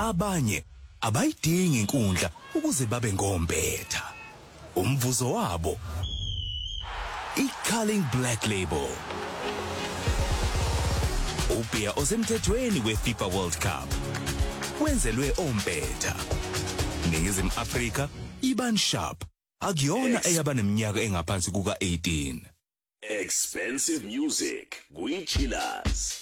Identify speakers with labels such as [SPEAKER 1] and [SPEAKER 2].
[SPEAKER 1] abanye abayidingi inkundla ukuze babe ngompetha. Umvuzo wabo iCarling Black Label. Ubia osemthethweni weFIFA World Cup. Wenzelwe ompetha. Ningizimu Afrika iban sharp. Akuyona eyabaneminyaka engaphansi kuka 18.
[SPEAKER 2] Expensive music, we chillers.